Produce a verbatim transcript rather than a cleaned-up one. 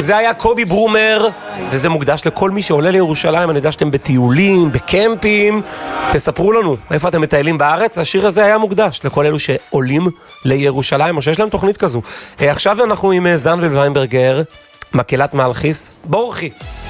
זה היה קובי ברומר, וזה מוקדש לכל מי שעולה לירושלים. אני יודע שאתם בטיולים, בקמפים, תספרו לנו איפה אתם מטיילים בארץ. השיר הזה היה מוקדש לכל אלו שעולים לירושלים, או שיש להם תוכנית כזו. עכשיו אנחנו עם זנבל ויינברגר, מקהלת מלכיס, בורחי.